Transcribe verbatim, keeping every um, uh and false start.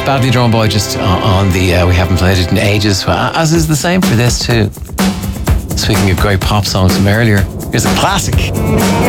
Badly Drawn Boy just on on the uh, We Haven't Played It in Ages, as is the same for this too. Speaking of great pop songs from earlier, here's a classic.